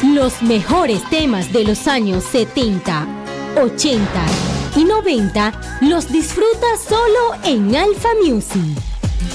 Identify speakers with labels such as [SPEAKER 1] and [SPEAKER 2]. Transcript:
[SPEAKER 1] Los mejores temas de los años 70, 80 y 90 los disfrutas solo en Alpha Music.